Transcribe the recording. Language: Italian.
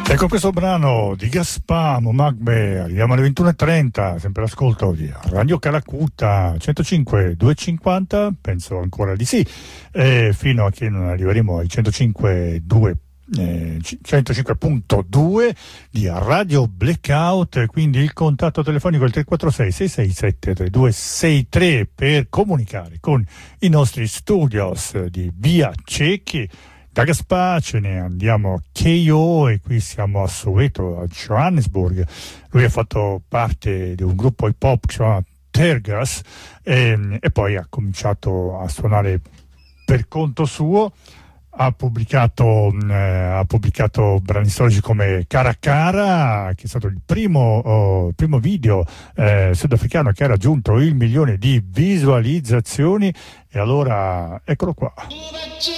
E con questo brano di Gaspamo Magbe arriviamo alle 21:30, sempre l'ascolto di Radio Calacutta 105 250, penso ancora di sì, fino a che non arriveremo ai 105.2 di Radio Blackout. Quindi il contatto telefonico è il 346 667 3263 per comunicare con i nostri studios di Via Cecchi. Da Gaspà ce ne andiamo a Keio e qui siamo a Soweto, a Johannesburg. Lui ha fatto parte di un gruppo hip hop che si chiama Tergas e poi ha cominciato a suonare per conto suo. Ha pubblicato brani storici come Cara Cara, che è stato il primo video sudafricano che ha raggiunto il 1 milione di visualizzazioni. E allora eccolo qua.